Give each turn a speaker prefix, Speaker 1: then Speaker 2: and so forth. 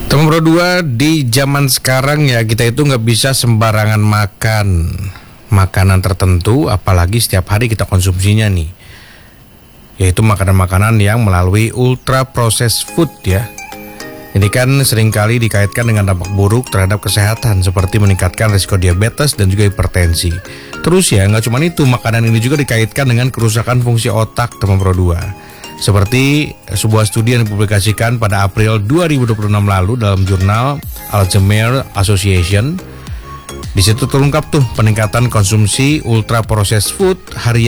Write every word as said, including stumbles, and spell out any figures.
Speaker 1: Nomor dua, di zaman sekarang ya kita itu nggak bisa sembarangan makan makanan tertentu, apalagi setiap hari kita konsumsinya nih, yaitu makanan-makanan yang melalui ultra processed food ya. Ini kan seringkali dikaitkan dengan dampak buruk terhadap kesehatan, seperti meningkatkan risiko diabetes dan juga hipertensi. Terus ya, nggak cuma itu, makanan ini juga dikaitkan dengan kerusakan fungsi otak nomor dua. Seperti sebuah studi yang dipublikasikan pada April dua ribu dua puluh enam lalu dalam jurnal Alzheimer Association. Di situ terungkap tuh peningkatan konsumsi ultra processed food harian